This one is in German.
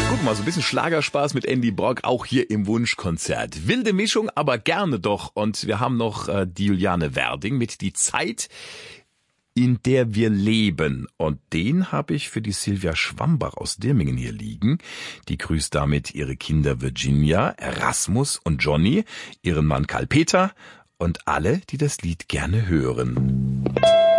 Guck mal, so ein bisschen Schlagerspaß mit Andy Brock, auch hier im Wunschkonzert. Wilde Mischung, aber gerne doch. Und wir haben noch die Juliane Werding mit Die Zeit, in der wir leben. Und den habe ich für die Silvia Schwambach aus Dirmingen hier liegen. Die grüßt damit ihre Kinder Virginia, Erasmus und Johnny, ihren Mann Karl Peter und alle, die das Lied gerne hören.